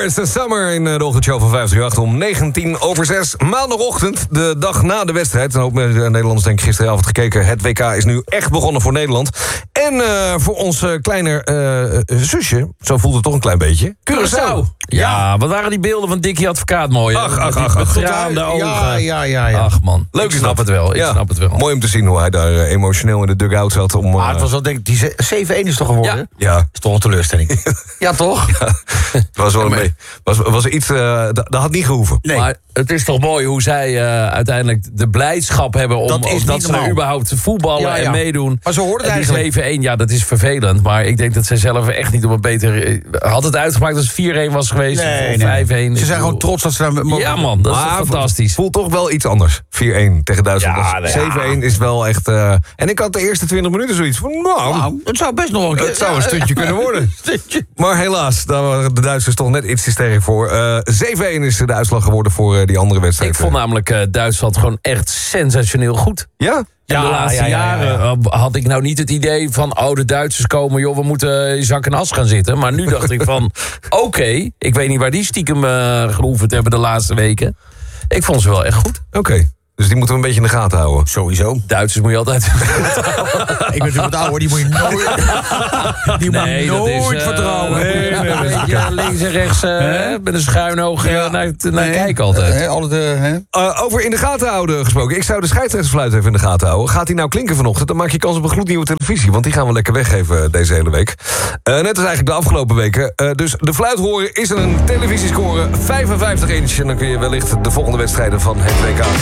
is de Summer in de ochtendshow van 538 om 19:06. Maandagochtend, de dag na de wedstrijd. Een hoop Nederlanders denk ik gisteravond gekeken. Het WK is nu echt begonnen voor Nederland. En voor ons kleine zusje, zo voelt het toch een klein beetje. Curaçao. Ja, wat waren die beelden van Dickie Advocaat mooi, hè? Ach. Betraande ogen. Ja. Ach man, Leuk ik snap het wel. Mooi om te zien hoe hij daar emotioneel in de dugout zat. Maar het was wel, denk ik, die 7-1 is toch geworden? Ja. Is toch een teleurstelling? Ja, toch? Het was wel was iets, dat had niet gehoeven. Nee. Maar het is toch mooi hoe zij uiteindelijk de blijdschap hebben dat ze er überhaupt voetballen en meedoen. Maar zo hoort het en die 7-1, ja, dat is vervelend. Maar ik denk dat zij zelf echt niet op een beter... Had het uitgemaakt als het 4-1 was geweest of 5-1. Ze zijn gewoon trots dat ze daar mogen. Ja man, dat is toch fantastisch. Voelt toch wel iets anders. 4-1 tegen Duitsland. Ja, 7-1 is wel echt... en ik had de eerste 20 minuten zoiets van... Nou, het zou best nog een keer... het zou een stuntje kunnen worden. Maar helaas, daar waren de Duitsers toch net iets te sterk voor. 7-1 is de uitslag geworden voor die andere wedstrijd. Ik vond namelijk Duitsland gewoon echt sensationeel goed. Ja? En de laatste jaren had ik nou niet het idee van... de Duitsers komen, joh, we moeten in zak en as gaan zitten. Maar nu dacht ik van, oké, ik weet niet waar die stiekem geoefend hebben de laatste weken. Ik vond ze wel echt goed. Oké. Dus die moeten we een beetje in de gaten houden. Sowieso. Duitsers moet je altijd... Ik ben natuurlijk wat ouder, die moet je nooit... Die moet je nooit vertrouwen. Nee. Links en rechts met een schuin oog naar kijken altijd. Over in de gaten houden gesproken. Ik zou de scheidsrechtersfluit even in de gaten houden. Gaat die nou klinken vanochtend? Dan maak je kans op een gloednieuwe televisie. Want die gaan we lekker weggeven deze hele week. Net als eigenlijk de afgelopen weken. Dus de fluit horen is een televisiescore 55 inch. En dan kun je wellicht de volgende wedstrijden van het WK...